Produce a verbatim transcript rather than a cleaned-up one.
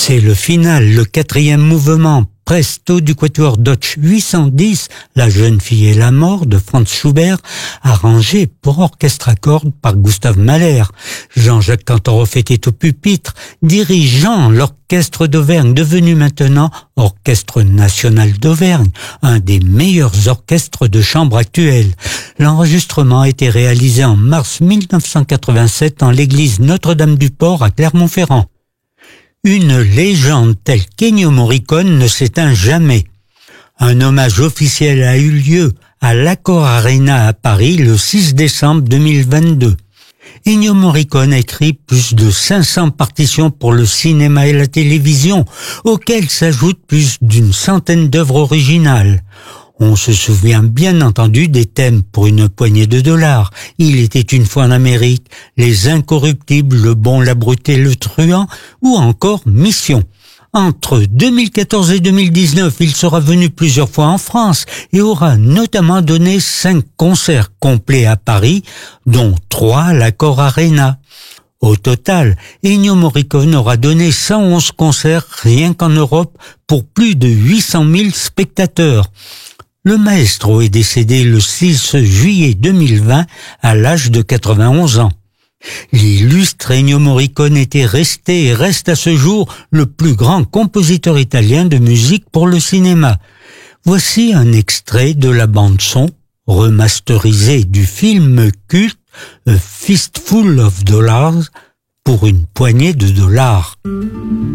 C'est le final, le quatrième mouvement, Presto du quatuor Deutsch huit cent dix, La jeune fille et la mort de Franz Schubert, arrangé pour orchestre à cordes par Gustav Mahler. Jean-Jacques Cantorov était au pupitre, dirigeant l'orchestre d'Auvergne, devenu maintenant Orchestre national d'Auvergne, un des meilleurs orchestres de chambre actuels. L'enregistrement a été réalisé en mars mille neuf cent quatre-vingt-sept en l'église Notre-Dame-du-Port à Clermont-Ferrand. Une légende telle qu'Ennio Morricone ne s'éteint jamais. Un hommage officiel a eu lieu à l'Accor Arena à Paris le six décembre deux mille vingt-deux. Ennio Morricone a écrit plus de cinq cents partitions pour le cinéma et la télévision, auxquelles s'ajoutent plus d'une centaine d'œuvres originales. On se souvient bien entendu des thèmes pour une poignée de dollars. Il était une fois en Amérique, Les Incorruptibles, Le Bon, la Brute et le Truand, ou encore Mission. Entre deux mille quatorze et deux mille dix-neuf, il sera venu plusieurs fois en France et aura notamment donné cinq concerts complets à Paris, dont trois à l'Accor Arena. Au total, Ennio Morricone aura donné cent onze concerts rien qu'en Europe pour plus de huit cent mille spectateurs. Le maestro est décédé le six juillet deux mille vingt à l'âge de quatre-vingt-onze ans. L'illustre Ennio Morricone était resté et reste à ce jour le plus grand compositeur italien de musique pour le cinéma. Voici un extrait de la bande-son remasterisée du film culte A Fistful of Dollars, pour une poignée de dollars.